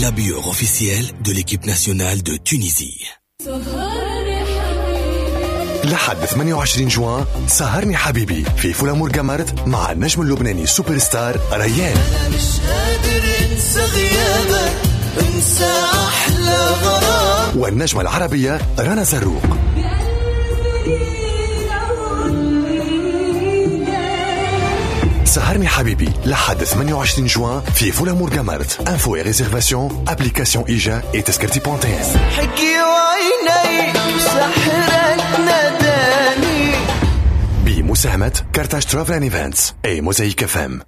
la bio officielle de l'équipe nationale de Tunisie. لحد 28 جوان سهرني حبيبي في فولامور جامرت مع النجم اللبناني سوبر ستار ريان. أنا مش قادر انسى غيابك، انسى أحلى غرام. والنجمة العربية رنا زروق. سهرني حبيبي لحد 28 جوان في فولامور جامرت. انفو et réservation application إيجا et تذكرتي بونتين. حكي وعيني سحرك نداني. بمساهمة كارتاج ترافل اند ايفنتس اي موزايك اف ام.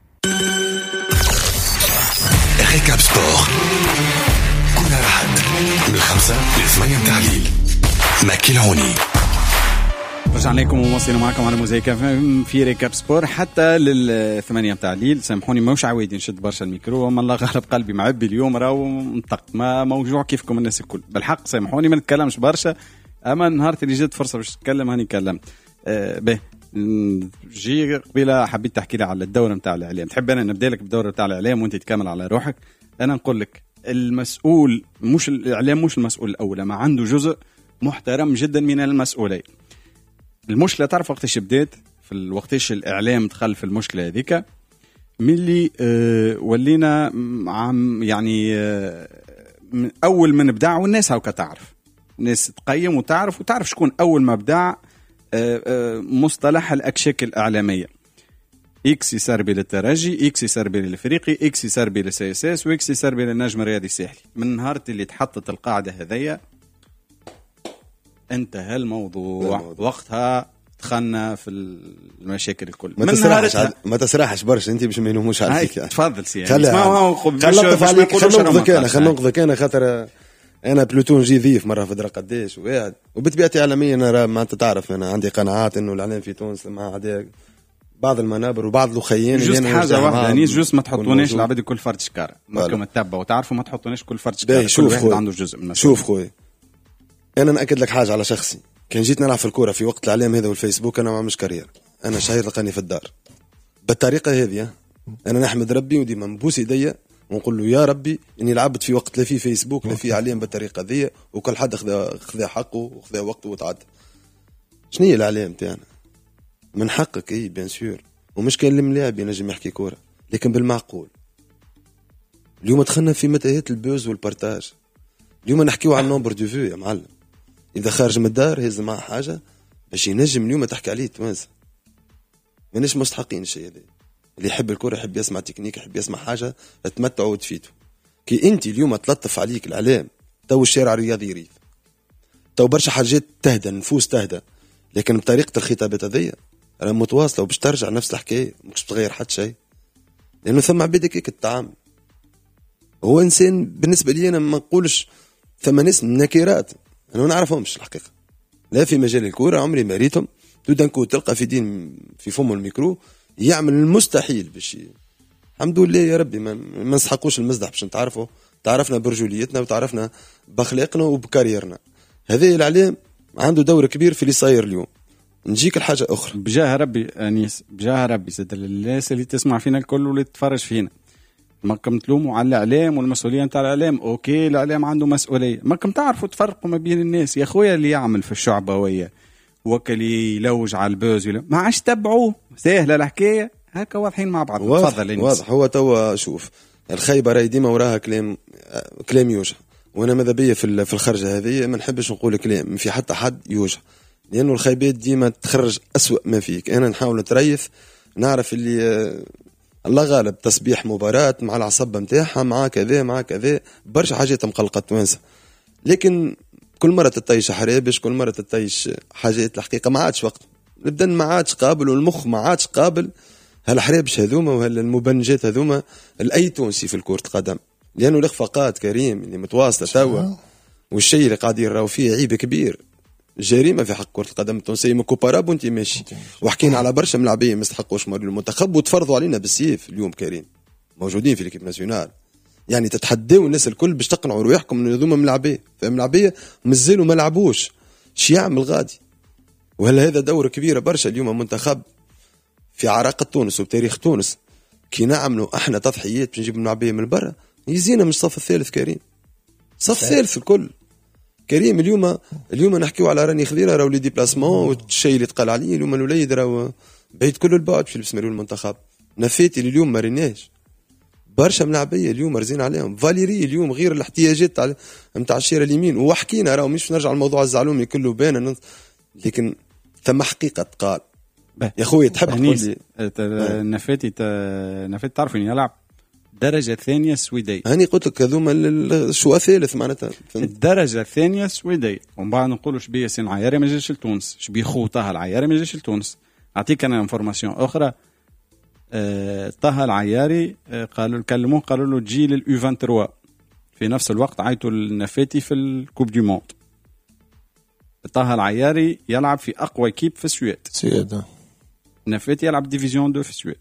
ريكاب سبور كل أحد من 5 ل 8 متاع الليل. مكي العوني. رجعنا لكم ومواصلين معكم على موزايك في ريكاب سبور حتى لل8 متاع الليل. سامحوني موش عويدي نشد برشا الميكرو، وما الله غالب قلبي معبي اليوم راهو منطق ما موجوع كيفكم الناس الكل. بالحق سامحوني ما نتكلمش برشا، اما نهار اللي جات فرصه باش نتكلم هاني كلمت. به جي قبيله حبيت تحكي لي على الدوره نتاع الاعلام. تحب انا نبدا لك بالدوره نتاع الاعلام وانت تكمل على روحك؟ انا نقول لك المسؤول مش الاعلام، مش المسؤول الاول، ما عنده جزء محترم جدا من المسؤوليه. المشكله تعرف وقتاش بدات؟ في وقتاش الاعلام دخل في المشكله هذيك، ملي ولينا عم يعني من اول من بدع، والناس هاكا تعرف، الناس تقيم وتعرف شكون اول ما بدع مصطلح الاكشاك الاعلاميه. اكس يسربي للترجي، اكس يسربي للافريقي، اكس يسربي للسياساس، واكس يسربي للنجم الرياضي الساحلي. من نهار اللي تحطت القاعده هذيا انتهى الموضوع. وقتها دخلنا في المشاكل الكل. ما تسرحش برشا انت باش ما ينوموش عليك يعني. تفضل سي خلينا نقضك انا خاطر انا بلوتون جي ضيف مره في درا قداش وقاعد، وبطبيعتي اعلاميا انا ما انت تعرف انا عندي قناعات انه الاعلام في تونس مع عداء بعض المنابر وبعض الاخيين. جوست حاجه واحده يعني جوست ما تحطوناش العباد كل فرد شكاره ماكم تتبعوا وتعرفوا ما تحطوناش كل فرد شكاره. كل واحد عنده جزء من شوف خويا، انا ناكد لك حاجه على شخصي. كان جيت نلعب في الكوره في وقت الاعلام هذا والفيسبوك انا ما عملش كارير، انا شهير لقاني في الدار بالطريقه هذه. انا نحمد ربي وديما نبوس يديا ونقول له يا ربي اني لعبت في وقت لا في فيسبوك لا في اعلام بالطريقه ذي، وكل حد خذا حقه وخذا وقته وتعدى. شنو هي الاعلام تاعنا؟ من حقك اي بيان سور، ومش كان الملاعب ينجم يحكي كوره لكن بالمعقول. اليوم دخلنا في متاهات البوز والبارتاج. اليوم نحكيو على النومبر دو فيو يا معلم. اذا خارج من الدار هز معه حاجه باش ينجم اليوم تحكي عليه توانسه. ماناش مستحقين الشيء هذا. اللي يحب الكره يحب يسمع تكنيك، يحب يسمع حاجه تمتعه وتفيده. كي انت اليوم تلطف عليك الاعلام، تو الشارع الرياضي يريد، تو برشا حاجات تهدى، نفوس تهدى، لكن بطريقه الخطابات هذيا راه متواصله وباش ترجع نفس الحكايه، مش تغير حتى شيء، لانه ثم عباد كيك التعامل. هو انسان بالنسبه لي انا ما نقولش ثم ناس نكرات انا ما نعرفهمش الحقيقه، لا في مجال الكوره عمري ما ريتهم. تودنكو تلقى في دين في فمه الميكرو يعمل المستحيل باش الحمد لله يا ربي ما نسحقوش المزدح باش نتعرفوا، تعرفنا برجوليتنا وتعرفنا باخلاقنا وبكاريرنا. هذا الاعلام عنده دور كبير في اللي صاير اليوم. نجيك الحاجه اخرى بجاه ربي انيس، بجاه ربي سد الناس اللي تسمع فينا الكل واللي تتفرج فينا، ما كم تلوموا على الاعلام والمسؤوليه نتاع الاعلام. اوكي الاعلام عنده مسؤوليه، ما كم تعرفوا تفرقوا ما بين الناس يا خويا. اللي يعمل في الشعبويه وكلي يلوج على البوز ما عادش تبعوه، سهله الحكايه هكا واضحين مع بعض. تفضل واضح. هو توا شوف الخيبه راهي ديما وراها كلام يوجع، وانا ماذا بيا في الخرجه هذه ما نحبش نقول كلام في حتى حد يوجع، لانه الخيبات ديما تخرج أسوأ ما فيك. انا نحاول نتريث، نعرف اللي الله غالب تصبيح مباراة مع العصبة متاعها مع كذا برشا حاجات مقلقة توانسة، لكن كل مرة تطيش حرابش، كل مرة تطيش حاجات الحقيقة ما عادش وقت. البدن ما عادش قابل والمخ ما عادش قابل هالحرابش هذوما وهالمبنجات هذوما لأي تونسي في الكرة القدم، لأنه الإخفاقات كريم اللي متواصلة توا والشيء اللي قاعد يراو فيه عيب كبير، جريمه في حق كره القدم التونسيه. مكوباراب وانت ماشي وحكينا على برشا ملاعبيه ما يستحقوش مروا المنتخب وتفرضوا علينا بالسيف. اليوم كريم موجودين في ليكيب ناسيونال، يعني تتحداوا الناس الكل باش تقنعوا رواحكم انه هذوما ملاعبيه، فملاعبيه مازالوا ما لعبوش. شي يعمل غادي؟ وهل هذا دور كبير برشا اليوم منتخب في عراقه تونس وبتاريخ تونس كي نعملوا احنا تضحيات باش نجيب ملاعبيه من برا؟ يزينا مش صف الثالث كريم، صف ثالث الكل كريم. اليوم نحكيو على راني خضيره راهو لي ديبلاسمون والشيء اللي تقال عليه. اليوم الوليد راهو بعيد كل البعد في لبس مريول المنتخب. نفيتي اليوم ما ريناش برشا ملاعبيه اليوم رزين عليهم. فاليري اليوم غير الاحتياجات نتاع الشيره اليمين، وحكينا راهو مش نرجع الموضوع الزعلومي كله بان، لكن ثم حقيقه تقال يا خويا. تحب تقول لي نفيتي تعرف اني يلعب درجة ثانية سويدية. هاني قلت لك هذوما الشو ثالث معناتها الدرجة الثانية سويدية. ومن بعد نقولوا شبيه سين العياري ما جاش لتونس، شبيه خو طه العياري ما جاش لتونس. أعطيك أنا انفورماسيون أخرى. طه العياري قالوا له تجي للU 23 في نفس الوقت عيطوا النفاتي في الكوب دي موند. طه العياري يلعب في أقوى كيب في السويد. نفاتي يلعب ديفيزيون 2 في السويد.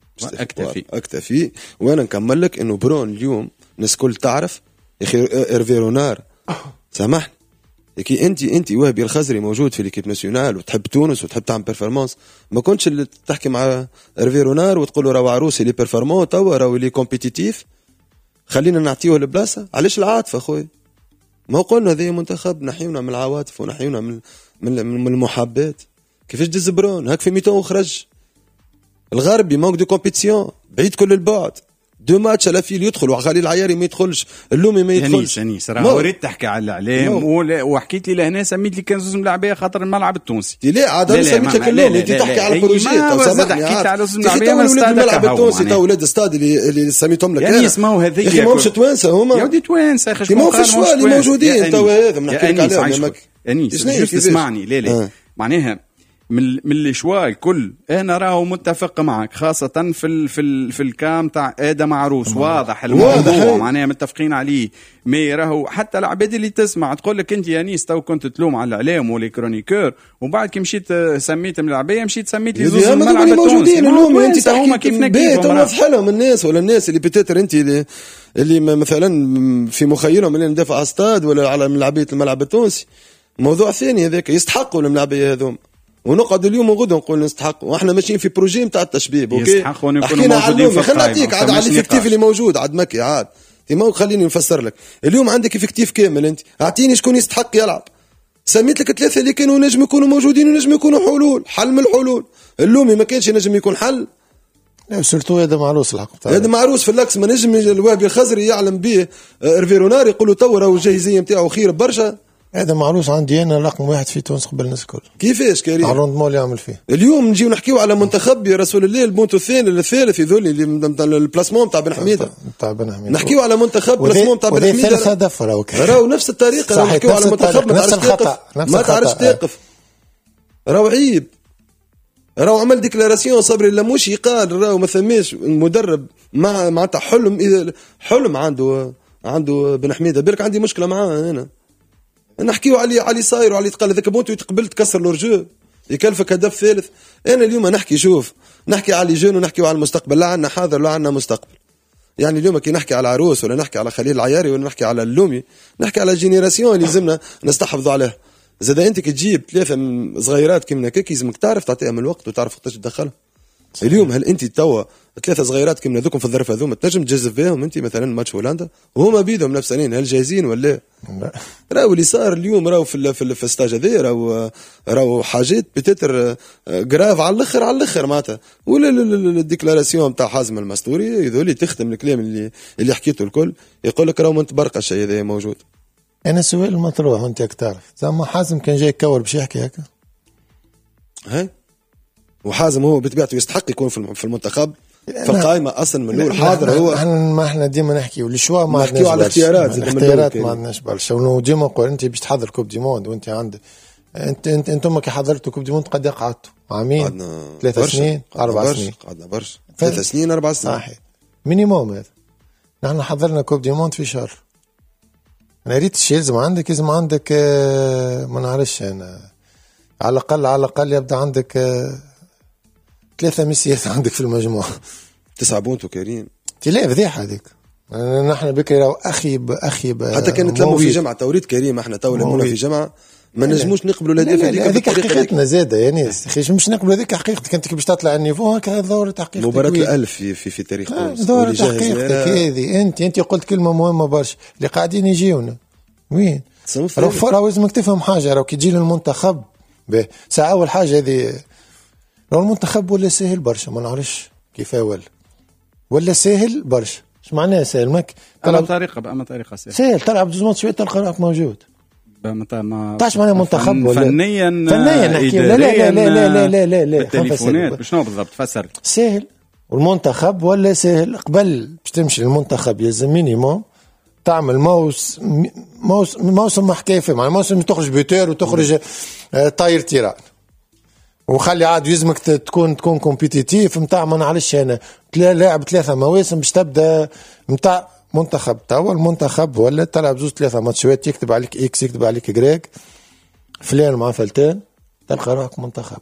اكتفي. وانا نكمل لك انه برون اليوم الناس كل تعرف يا اخي ايرفي رونار سامحني كي انت وهبي الخزري موجود في ليكيب ناسيونال وتحب تونس وتحب تعمل بيرفورمانس، ما كنتش اللي تحكي مع ايرفي رونار وتقول له راهو عروسي لي بيرفورمون توا راهو لي كومبيتيتيف خلينا نعطيوه البلاصه. علاش العاطفه خويا؟ ما قلنا ذي منتخب نحيونا من العواطف ونحيونا من المحبات. كيفاش دز برون هاك في ميتون وخرج الغربي مانك دو كومبيتيسيون بعيد كل البعد. دو ماتش على فيل يدخل وخليل العياري ما يدخلش، اللومي ما يدخلش. يعني صراحه وريت تحكي على الاعلام وحكيت لي لهنا سميت لي كان زوز ملاعبيه خاطر الملعب التونسي. لا عاد انا سميت لك اللومي انت تحكي على البروجي. سامحني حكيت على زوز ملاعبيه ما الملعب التونسي تو ولاد استاد اللي سميتهم لك يعني اسمعوا هذه يا اخي ماهمش توانسه هما يا ودي توانسه يا اخي ما فيش اللي موجودين تو هذا نحكي لك عليهم. انيس اسمعني لا معناها من الشوا الكل انا راهو متفق معك خاصه في الكام تاع ادم عروس واضح الموضوع معناها متفقين عليه. مي راهو حتى العباد اللي تسمع تقول لك انت يا نيس تو كنت تلوم على الاعلام ولي كرونيكور وبعد كي مشيت سميت من العبايه مشيت سميت لي زوز الملعب التونسي اليوم انت تحكي كيفنا كيف توضح لهم الناس ولا الناس اللي بتاتر انت اللي مثلا في مخيلهم اللي ندافع على استاد ولا على ملعبيه الملعب التونسي موضوع ثاني. هذاك يستحقوا الملعبيه هذوم ونقعد اليوم وغدا نقول نستحق واحنا ماشيين في بروجي نتاع التشبيب. اوكي حكينا على اللومي خلينا نعطيك عاد على الافكتيف اللي موجود عاد مكي عاد ما خليني نفسر لك. اليوم عندك افكتيف كامل انت اعطيني شكون يستحق يلعب. سميت لك ثلاثه اللي كانوا نجم يكونوا موجودين ونجم يكونوا حل من الحلول. اللومي ما كانش نجم يكون حل. لا سورتو هذا معروس الحق بتاعه هذا معروس في اللاكس ما نجم الوهبي الخزري يعلم به ايرفيرونار يقولوا تو راهو الجاهزيه نتاعو خير برشا. هذا معروس عندي انا رقم واحد في تونس قبل الناس الكل. كيفاش كريم؟ الروندمون اللي يعمل فيه. اليوم نجيو نحكيو على منتخب يا رسول الله البونتو الثالث يذول اللي البلاسمون تاع بن حميده. نحكيو على منتخب بلاسمون تاع بن حميده. ثالث هدف راهو نفس الطريقه نحكيو على منتخب ما تعرفش تقف. راهو عيب. راهو عمل ديكلاراسيون صبري لموشي قال راهو ما ثماش المدرب معناتها حلم عنده بن حميده. بالك عندي مشكله معاه انا. نحكيو علي صاير وعلي تقال هذاك بونتو يتقبل تكسر لورجو يكلفك هدف ثالث. انا اليوم نحكي على جون ونحكيو على المستقبل. لا عندنا حاضر لا عندنا مستقبل. يعني اليوم كي نحكي على عروس ولا نحكي على خليل العياري ولا نحكي على اللومي نحكي على جينيراسيون اللي لازمنا نستحفظوا عليها. زاد انت كي تجيب ثلاثه صغيرات كيما هكاك لازمك تعرف تعطيهم الوقت وتعرف وقتاش تدخلها. اليوم هل انت توا ثلاثه صغيرات كيما هذوكم في الظرف هذوما تنجم تجازف بهم انت مثلا ماتش هولندا وهما بيدهم نفسانين هل جاهزين ولا لا؟ راهو اللي صار اليوم راهو في الستاج هذا راهو حاجات بتتر جراف على الاخر معناتها. ولا الديكلاراسيون نتاع حازم المستوري يذولي تختم الكلام اللي حكيته الكل يقول لك راهو من تبرق الشيء هذا موجود. انا سؤال المطروح وانت تعرف زعما حازم كان جاي يكور باش يحكي هكا هاي وحازم هو بطبيعته يستحق يكون في المنتخب في القائمه اصلا من الاول حاضر. هو احنا ديما نحكيو الشوا ما نحكيو على الاختيارات ما عندناش برشا. وديما نقول انت باش تحضر كوب دي موند وانت عندك انتم كي حضرتوا كوب دي موند قد قعدتوا عامين 3 سنين 4 سنين قعدنا برشا 3 سنين 4 سنين صحيح مينيموم. هذا نحن حضرنا كوب دي موند في شهر. انا ريت الشيء لازم عندك ما نعرفش انا على الاقل يبدا عندك 3 ميسيات عندك في المجموعة 9 بونتو كريم تلاقي فضيحة هذيك. نحن بكري راهو أخي حتى كانت لموا في جمعة توريد كريم احنا تو لمونا في جمعة ما نجموش نقبلوا الهدف هذيك حقيقتنا زاده يا ناس اخي مش نقبلوا هذيك حقيقتك انت باش تطلع على النيفو هكا دورة حقيقتك مباراة الألف في تاريخ تونس دورة حقيقتك هذه انت قلت كلمه مهمه برشا اللي قاعدين يجيونا وين راهو لازمك تفهم حاجه راهو كي تجي للمنتخب ساعه اول حاجه هذه راهو المنتخب ولا سهل برشا ما نعرفش كيف ولا سهل برشا ايش معناها سهل ماك اما طريقه سهل تلعب زوز ماتش شويه تلقى راك موجود ما تعرفش معناها منتخب ولا فنيا نحكي لا بالتليفونات شنو بالضبط فسر سهل والمنتخب ولا سهل قبل باش تمشي للمنتخب يلزم مينيموم تعمل موسم حكايه فيه مع موسم تخرج بيتير وتخرج طاير تيران وخلي عاد يلزمك تكون كومبيتيتيف نتاع ما نعرفش انا لاعب 3 مواسم باش تبدا نتاع منتخب توا المنتخب ولا تلعب 2-3 ماتشات يكتب عليك اكس يكتب عليك جريك فلان مع فلتان تلقى روحك منتخب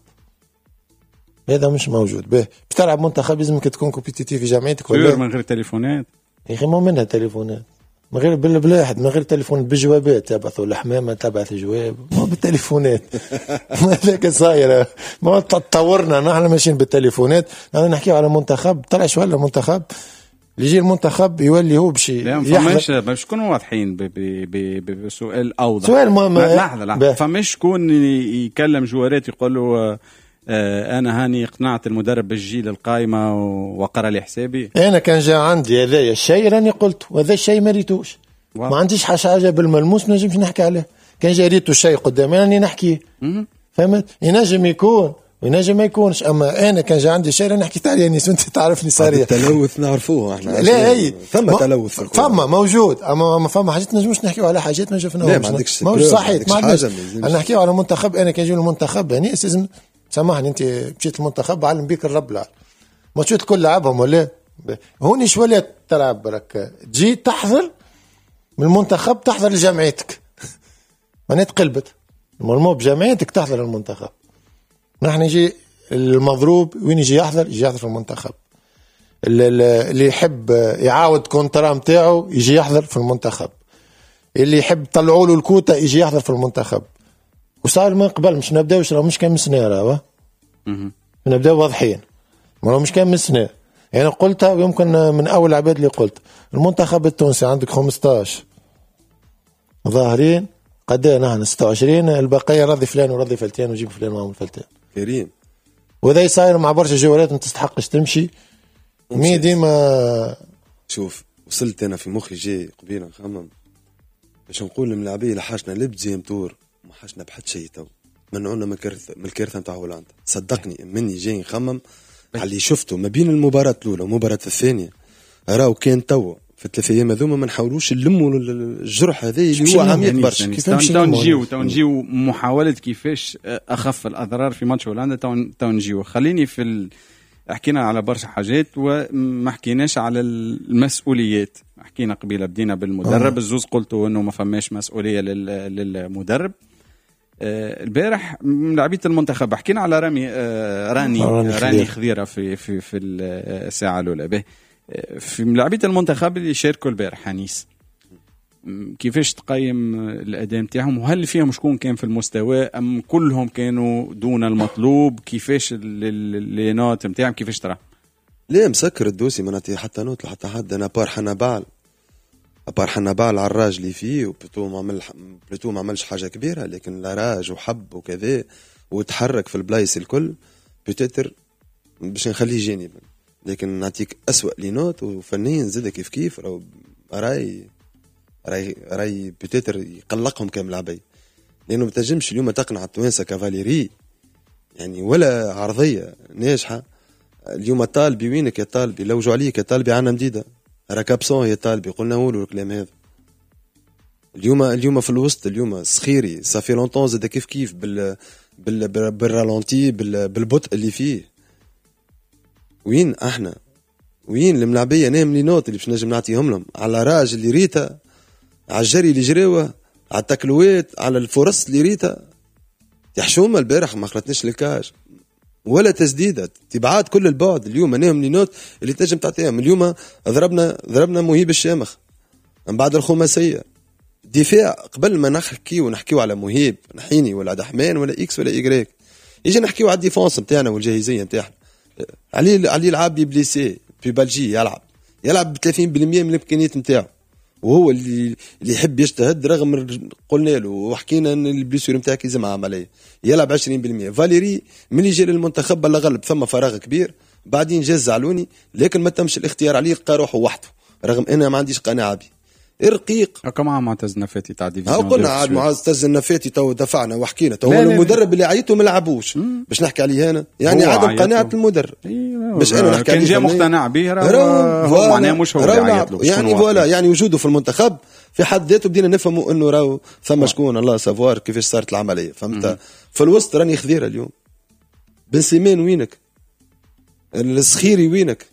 هذا مش موجود به بتلعب منتخب لازمك تكون كومبيتيتيف في جامعتك ولا من غير تليفونات يا اخي ما منها تليفونات من غير بالبلاحد من غير تليفون بالجوابات تبعثوا الحمامه تبعث جواب ما بالتليفونات ما ذاك صاير ما تطورنا نحن ماشيين بالتليفونات انا نحكي على منتخب طلع شو ولا منتخب يجي المنتخب يولي هو بشي باش نكونوا واضحين بسؤال اوضح سؤال مهم لحظه فمش شكون يكلم جوارات يقول له انا هاني اقنعت المدرب بالجيل القائمه وقرا لي حسابي انا كان جا عندي هذا الشيء راني قلت وهذا الشيء ما ريتوش ما عنديش حاجه بالملموس ما نجمش نحكي عليه كان جا ريتو الشيء قدامي راني نحكي فهمت ينجم يكون وينجم ما يكونش اما انا كان جا عندي شيء راني حكيت عليه يعني انت تعرفني صاريه التلوث نعرفوه احنا لا اي ثم تلوث فما موجود اما ما فما حاجات نجموش نحكيو على حاجات ما شفناهمش موجود صحيح ما عندناش انا نحكيو على منتخب انا كان جاي المنتخب يعني لازم سامحني انت مشيت المنتخب علم بيك الرب العالم ماتشات الكل لعبهم ولا هوني شو ولا تلعب برك تجي تحضر من المنتخب تحضر لجامعتك ما نتقلبت المرموب بجامعتك تحضر المنتخب نحن يجي المضروب وين يجي يحضر في المنتخب اللي يحب يعاود كونترا متاعه يجي يحضر في المنتخب اللي يحب طلعوا له الكوتا يجي يحضر في المنتخب وصار من قبل مش نبداوش راه مش كان من سنه راه نبداو واضحين ما مش كان من سنه يعني قلتها يمكن من اول العباد اللي قلت المنتخب التونسي عندك 15 ظاهرين قداه نحن 26 البقيه رضي فلان ورضي فلتان وجيب فلان وعمل فلتان كريم وذا صاير مع برشا جوالات ما تستحقش تمشي مي ديما شوف وصلت انا في مخي جاي قبيله نخمم باش نقول للملاعبيه لحاجنا لبزي متور ما حاجنا بحد شيء تو منعونا من الكارثه نتاع هولندا صدقني مني جاي نخمم على اللي شفته ما بين المباراه الاولى والمباراه الثانيه راهو كان تو في 3 ايام هذوما ما نحاولوش نلموا الجرح هذا اللي هو عميق برشا تو نجيو محاوله كيفاش اخف الاضرار في ماتش هولندا تو نجيو خليني حكينا على برشا حاجات وما حكيناش على المسؤوليات حكينا قبيله بدينا بالمدرب الزوز قلتوا انه ما فماش مسؤوليه للمدرب البارح لاعبيه المنتخب حكينا على راني خضيره في الساعه الاولى به في لاعبيه المنتخب اللي شاركوا البارح حنيس كيفاش تقيم الاداء نتاعهم وهل فيهم شكون كان في المستوى ام كلهم كانوا دون المطلوب كيفاش اللي نوت نتاعهم كيفاش ترى ليه مسكر الدوسي ما نعطي حتى نوت لحتى حد انا بار حنبال على الراج اللي فيه وبلوتو ما عملش حاجه كبيره لكن لا راج وحب وكذا وتحرك في البلايص الكل بتتر باش نخليه جانبا لكن نعطيك اسوأ لي نوت وفنيا زاد كيف راي بتتر يقلقهم كامل عبي لانه بتجمش اليوم تقنع التوانسه كافاليري يعني ولا عرضيه ناجحه اليوم طالبي وينك يا طالبي لوجوا عليك يا طالبي عنا مديده راكابسون يا طالبي قلنا له الكلام هذا اليوم في الوسط اليوم سخيري صافي لونطون زاد كيف بالرالونتي بالبطء اللي فيه وين احنا وين الملاعبيه نام لي نوت اللي باش نجم نعطيهم لهم على راج اللي ريتا على الجري اللي جريوه على التكلوات على الفرص اللي ريتا يا حشومه البارح ما خلتناش للكاج ولا تسديده تبعات كل البعد اليوم نام لي نوت اللي تنجم تعطيهم اليوم ضربنا مهيب الشامخ من بعد الخماسيه دفاع قبل ما نحكيو على مهيب نحيني ولا دحمان ولا اكس ولا ايغريك، يجي نحكيو على الديفونس نتاعنا والجاهزيه نتاعنا. علي العاب بليسي في بلجي يلعب ب 30% من الامكانيات نتاعو، وهو اللي يحب يجتهد رغم قلنا له وحكينا ان البليسيور نتاعك يلزم عمليه، يلعب 20%. فاليري ملي جا للمنتخب بلا غلب ثم فراغ كبير، بعدين جا زعلوني لكن ما تمش الاختيار عليه، لقى روحه وحده رغم انا ما عنديش قناعه به. رقيق هكا مع معتز نفاتي تاع ديفيزيون. قلنا عاد معتز النفاتي تو دفعنا وحكينا تو المدرب اللي عيطوا ما لعبوش باش نحكي عليه انا يعني عدم قناعه المدرب. باش انا نحكي كان جا مقتنع به راه معناه مش هو اللي عيط له يعني فوالا يعني وجوده في المنتخب في حد ذاته بدينا نفهموا انه راهو ثم شكون الله سافوار كيفاش صارت العمليه. فهمت؟ في الوسط راني خذيره اليوم. بن سيمان وينك؟ السخيري وينك؟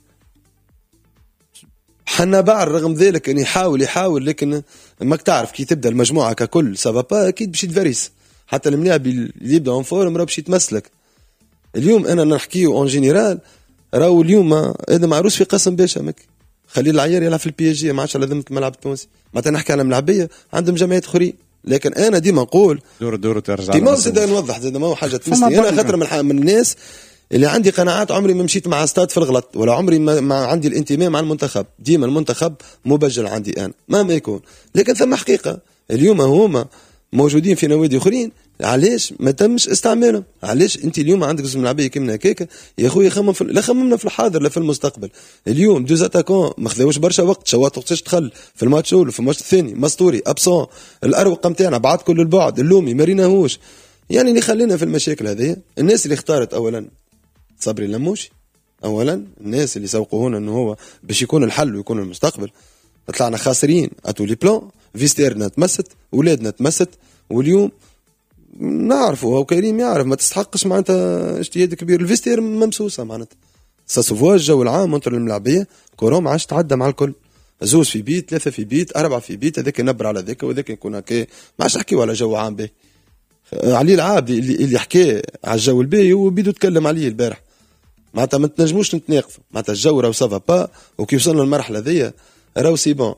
حنا بعر رغم ذلك ان يحاول لكن ماك تعرف كي تبدا المجموعه ككل سافا اكيد باش يتفريس. حتى الملاعب اللي يبدا اون فورم راه باش يتمسلك. اليوم انا نحكيو اون جينيرال راهو اليوم هذا معروس في قسم باشا مك خلي العيار يلعب في البي اس جي ما عادش على ذمه الملعب التونسي. معناتها نحكي على ملعبيه عندهم جمعيات اخرين، لكن انا ديما نقول دور ترجع ديما زاد نوضح زاد ما هو حاجه تمسني انا خاطر من الناس اللي عندي قناعات. عمري ما مشيت مع استاد في الغلط ولا عمري ما عندي الانتماء مع المنتخب. ديما المنتخب مبجل عندي انا مهما يكون، لكن ثم حقيقه اليوم هما موجودين في نوادي اخرين علاش ما تمش استعمالهم؟ علاش انت اليوم عندك زوج ملاعبيه كيما هكاك يا خويا لا خممنا في الحاضر لا في المستقبل. اليوم دوز اتاكون ما خذاوش برشا وقت، شوات وقتاش دخل في الماتش الاول في الماتش الثاني مستوري ابسون، الاروقه نتاعنا بعد كل البعد اللومي ما ريناهوش. يعني اللي خلينا في المشاكل هذه الناس اللي اختارت اولا صبري لموشي، اولا الناس اللي سوقوا هنا انه هو باش يكون الحل ويكون المستقبل. طلعنا خاسرين اتو لي بلان، فيستيرنا تمست، ولادنا تمست، واليوم نعرفوا هو كريم يعرف ما تستحقش معناتها اجتهاد كبير. الفيستير ممسوسه معناتها ساسوفوا الجو العام انتر الملاعبيه كوروم عادش تعدى مع الكل، زوز في بيت، ثلاثه في بيت، اربعه في بيت، هذاك ينبر على ذاك وذاك يكون هكا. ما عادش نحكيو على جو عام به. علي العابدي اللي حكى على الجو الباهي هو بيدو تكلم عليه البارح. معناتها ما تنجموش نتناقضوا، معناتها الجو راهو سافا با وكي وصلنا للمرحله ذي راهو سي بون.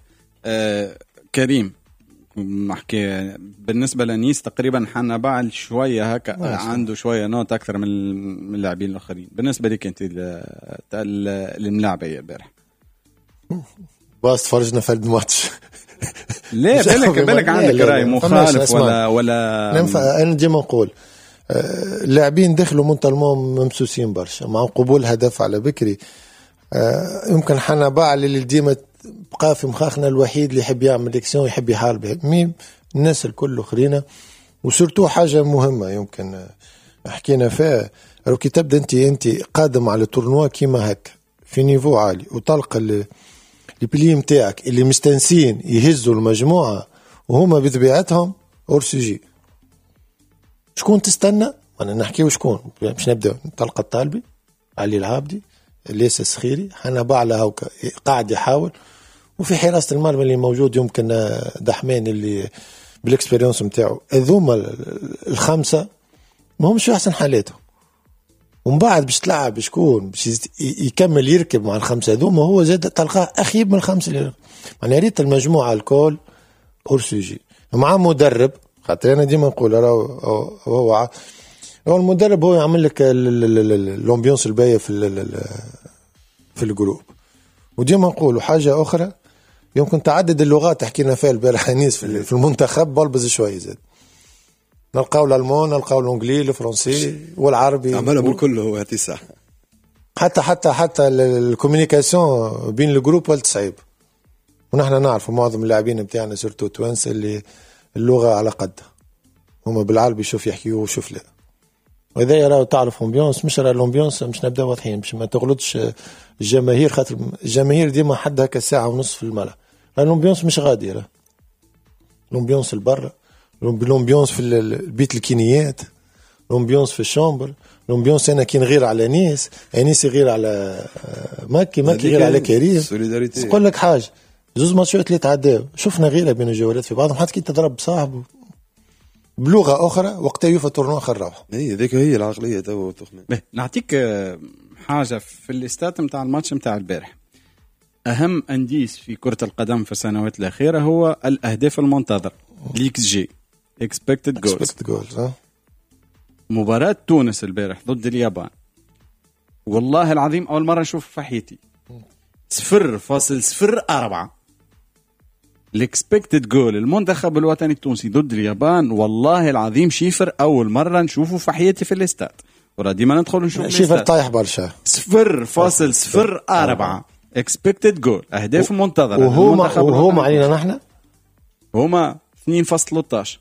كريم نحكي بالنسبه لنيس تقريبا حنا بعد شويه هكا عنده شويه نوت اكثر من اللاعبين الاخرين. بالنسبه لك انت الملاعبيه البارح باش تفرجنا في الماتش لا بالك عندك راي مخالف ولا انا ديما نقول اللاعبين دخلوا منطلمون ممسوسين برشا مع قبول هدف على بكري. يمكن حنا باع اللي ديما بقى في مخاخنا الوحيد اللي يحب يعمل اكسيون يحب يحارب مين الناس الكل اخرين. وسورتو حاجه مهمه يمكن حكينا فيها، لو كي تبدا انت قادم على تورنوا كيما هكا في نيفو عالي وطلق البلي نتاعك اللي مستنسين يهزوا المجموعه وهما بطبيعتهم اورسيجي، شكون تستنى؟ انا نحكيو شكون باش نبدا. طلقه الطالبي، علي العابدي، ليس السخيري، حنا باعله هاوكا قاعد يحاول، وفي حراسه المرمى اللي موجود يمكن دحمان اللي بالاكسبيريونس نتاعو. هذوما الخمسه ما همش في احسن حالاتهم. ومن بعد باش تلعب شكون باش يكمل يركب مع الخمسه هذوما، هو زاد تلقاه اخيب من الخمسه اللي انا ريت المجموعه الكل اورسيجي مع مدرب. خاطر انا ديما نقول هو المدرب هو يعمل لك الامبيونس الباهيه في الجروب. وديما نقولوا حاجه اخرى يمكن تعدد اللغات حكينا فيها البارح نيس في المنتخب بلبز شويه زاد نلقاو الالمان نلقاو الانجليزي الفرنسي والعربي عملها بالكل هو تسع. حتى الكوميونيكاسيون بين الجروب والتصعيب. ونحن نعرف معظم اللاعبين نتاعنا سورتو توانسه اللي اللغه على قدها هما بالعربي يشوف يحكيوا وشوف لا. وإذا يراو تعرف امبيونس مش راه الامبيونس مش نبدا واضحين باش ما تغلطش الجماهير. خاطر الجماهير ديما حدها كساعه ونص في الملعب. الامبيونس مش غادي راه الامبيونس البرة، الامبيونس في البيت الكينيات، الامبيونس في الشامبر، الامبيونس انا كي نغير على انيس يغير على ماكي يغير على كريم. نقول لك حاجه زوز ماتشات اللي تعداو شفنا غيره بين الجولات في بعضهم حتى كي تضرب صاحبه بلغه اخرى وقتها يفترون اخر روح. هي ذيك هي العقليه تو تخمن. نعطيك حاجه في الاستاد نتاع الماتش نتاع البارح. اهم انديس في كرة القدم في السنوات الاخيرة هو الاهداف المنتظرة، الاكس جي، expected goals. مباراة تونس البارح ضد اليابان والله العظيم اول مرة نشوف في حياتي 0.04 الاكسبكتد جول المنتخب الوطني التونسي ضد اليابان. والله العظيم شيفر اول مرة نشوفه في حياتي في الاستاد، ورا ديما ندخل نشوف شيفر طايح برشا. 0.04 اكسبكتد جول اهداف منتظرة. وهما علينا نحن هما 2.13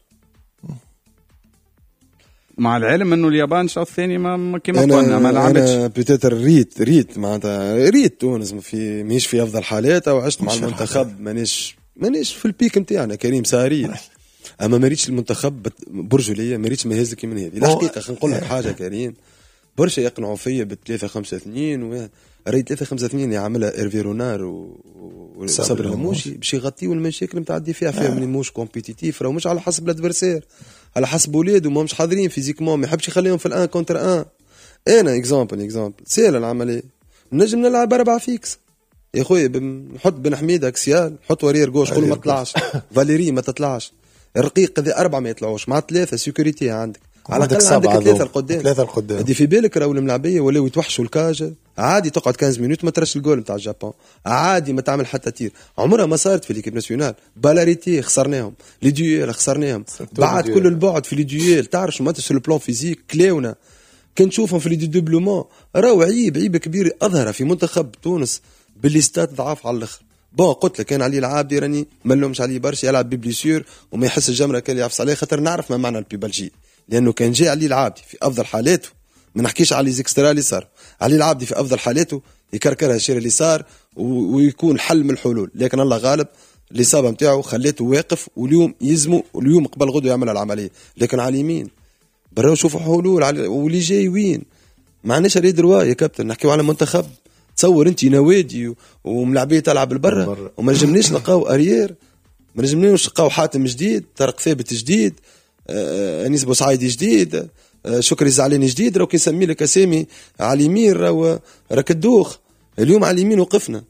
مع العلم انه اليابان الشوط الثاني ما كما قلنا ما لعبتش. انا بيتر ريت معناتها ريت تونس ماهيش في افضل حالاتها، وعشت مع المنتخب مانيش في البيك نتاعنا كريم ساري، اما ما ريتش المنتخب برجوليه، ما ريتش مهزك من هذه الحقيقه. خلينا نقول لك حاجه كريم، برشا يقنعوا فيا ب 3-5-2 ريت 3-5-2 اللي عملها إيرفي رونار وصبر الموشي باش يغطيوا المشاكل نتاع الدفاع فيها من موش كومبيتيتيف، راه مش على حسب الادفيرسير، على حسب ولاده ما مش حاضرين فيزيكمون، ما يحبش يخليهم في الان كونتر ان. انا اكزامبل سهله العمليه، نجم نلعب 4 فيكس يا خويا، نحط بن حميد اكسيال، نحط ورير جوش كل ما تطلعش، فاليري ما تطلعش، الرقيق هذا 4 ما يطلعوش، مع 3 سيكوريتي عندك، على الاقل عندك 3 القدام. هذه في بالك راهو الملاعبيه ولاو يتوحشوا الكاجه، عادي تقعد 15 مينوت ما ترش الجول نتاع الجابون، عادي ما تعمل حتى تير، عمرها ما صارت في ليكيب ناسيونال. بالاريتي خسرناهم، لي ديويل خسرناهم، بعد كل البعد في لي ديويل، تعرف شو ماتش البلان فيزيك كلاونا كان نشوفهم في لي دوبلومون، راهو عيب كبير اظهر في منتخب تونس باللي ستات ضعاف على الاخر. بون قلت لك كان علي العابدي راني ما نلومش عليه برشا، يلعب ببليسيور وما يحس الجمره كان يعفس عليه، خاطر نعرف ما معنى البيبالجي، لانه كان جاي علي العابدي في افضل حالاته، ما نحكيش على زيكسترا اللي صار، علي العابدي في افضل حالاته يكركرها الشير اللي صار ويكون حل من الحلول، لكن الله غالب الاصابه نتاعو خليته واقف، واليوم يزمو، واليوم قبل غدو يعمل العمليه، لكن على اليمين برا شوفوا حلول واللي جاي وين. ما عندناش ريد روا يا كابتن، نحكيو على منتخب، تصور انت نوادي وملاعبيه تلعب البرة وما نجمنيش نلقاو اريير، ما نجمنيش نلقاو حاتم جديد، طارق ثابت جديد، انيس بوسعيدي جديد، شكري زعلاني جديد، راهو كنسمي لك اسامي على اليمين راك الدوخ. اليوم على اليمين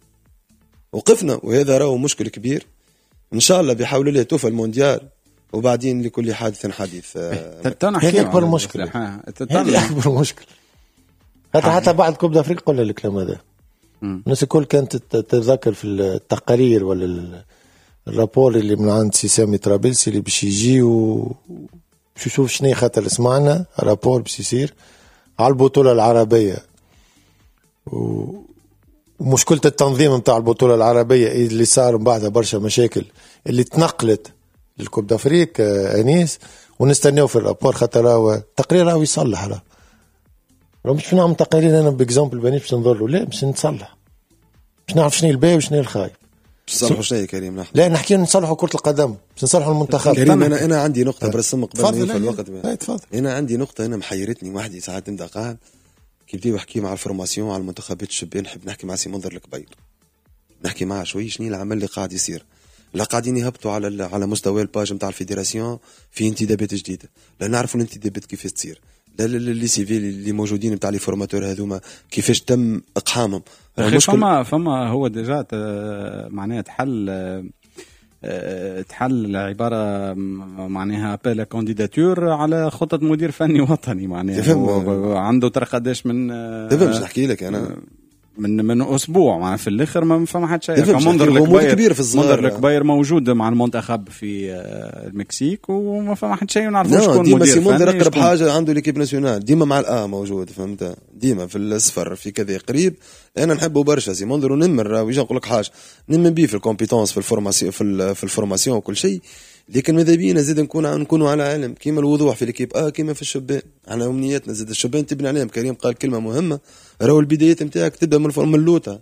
وقفنا وهذا راهو مشكل كبير. ان شاء الله بحول الله توفى المونديال، وبعدين لكل حادث حديث. هذا اكبر مشكله، هذا اكبر مشكله. حتى بعد كوب دافريقيا قلنا الكلام هذا، الناس الكل كانت تتذكر في التقارير ولا الرابور اللي من عند سي سامي طرابلسي اللي باش يجي باش يشوف شنو خاطر سمعنا رابور باش يصير على البطولة العربية ومشكلة التنظيم نتاع البطولة العربية اللي صار من بعدها برشا مشاكل اللي تنقلت للكوب دافريك انيس، ونستناو في الرابور خاطر التقرير راهو يصلح. راه مش نعمل تقارير انا باكزامبل بانيش باش نضر له، لا باش نصلح، باش نعرف شنو الباهي وشنو الخايب. تصلحوا شنو يا كريم؟ نحن لا نحكي نصلحوا كرة القدم، باش نصلحوا المنتخب. كريم انا عندي نقطة برسم قبل في الوقت. تفضل. انا عندي نقطة انا محيرتني وحدي، ساعات نبدا قاعد كي بديو نحكي مع الفورماسيون على المنتخبات الشبان، نحب نحكي مع سي منذر الكبير، نحكي معاه شوي شنو العمل اللي قاعد يصير. لا قاعدين يهبطوا على مستوى الباج نتاع الفيدراسيون في انتدابات جديدة، لا نعرفوا الانتدابات كيفاش تصير، لا اللي سيفيل اللي موجودين نتاع لي فورماتور هذوما كيفاش تم اقحامهم. فما هو ديجا معناها تحل العبارة معناها بلا كانديداتور على خطة مدير فني وطني، معناها عنده ترى قداش من باش نحكي لك انا من اسبوع مع في الاخر ما فما حد شيء. منذر الكبير موجود مع المنتخب في المكسيك وما فما حد شيء ونعرفوا شكون ديما سي منذر اقرب حاجه عنده ليكيب ناسيونال، ديما مع موجود، فهمت، ديما في الصفر في كذا قريب. انا نحبه برشا سي منذر، ونمر ويجي نقول لك حاجه نمن بيه في الكومبيتونس في الفورماسيون في الفورماسيون وكل شيء، لكن ماذا بينا زيد نكونوا على علم كيما الوضوح في ليكيب كيما في الشبان. احنا امنياتنا زيد الشبان تبني عليهم. كريم قال كلمه مهمه، راهو البدايات نتاعك تبدا من اللوطه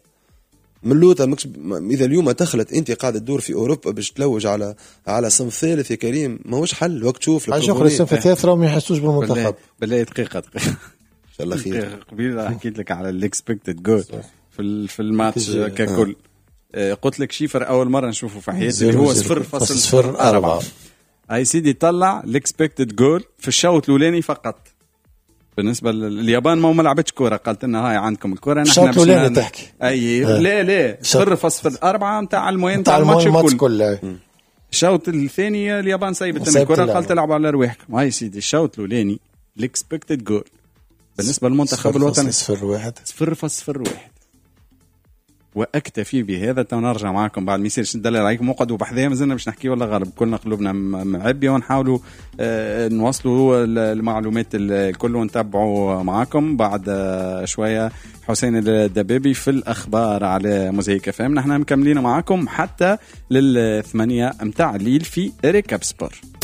اذا اليوم دخلت انت قاعد تدور في اوروبا باش تلوج على صنف ثالث يا كريم، ماهوش حل. وقت تشوف شكرا الصنف الثالث راهم ما يحسوش بالمنتخب. بالله دقيقه ان شاء الله خير. قبيله حكيت لك على الاكسبكتد جول في الماتش ككل. قلت لك شيفر اول مره نشوفه في حياتي اللي هو 0.04. اي سيدي طلع الاكسبكتد جول في الشوط الاولاني فقط بالنسبه لليابان ما لعبتش كوره، قالت لنا هاي عندكم الكوره نحن الشوط الاولاني تحكي اي لا 0-4 نتاع المهم نتاع الماتش كله. الشوط الثاني اليابان سيبت الكره، قالت تلعبوا على رواحكم. هاي سيدي الشوط الاولاني الاكسبكتد جول بالنسبه للمنتخب الوطني 0-1 واكتفي بهذا. نرجع معكم بعد ما يصيرش ندلل عليكم وقعدوا بحذايا مازلنا باش نحكي ولا غالب كلنا قلوبنا معبيه ونحاولوا نوصلوا المعلومات الكل ونتابعوا معكم بعد شويه. حسين الدبابي في الاخبار على موزايك FM. نحن مكملين معكم حتى لل8 متاع الليل في ريكاب سبور.